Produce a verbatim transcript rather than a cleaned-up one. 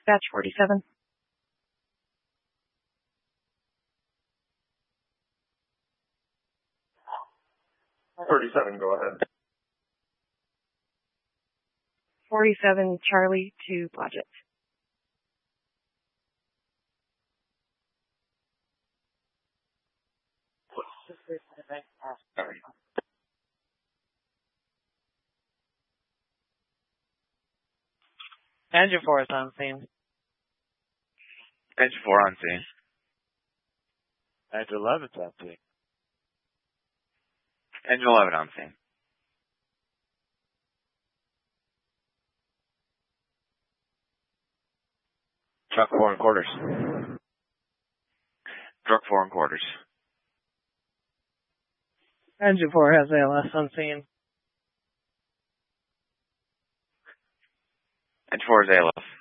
Batch forty-seven. thirty-seven, go ahead. forty-seven, Charlie to Blodgett. Engine four is on scene. Engine four on scene. Engine eleven's on scene. Engine eleven on scene. Truck four and quarters. Truck four and quarters. Engine four has A L S on scene. Engine four is A L S.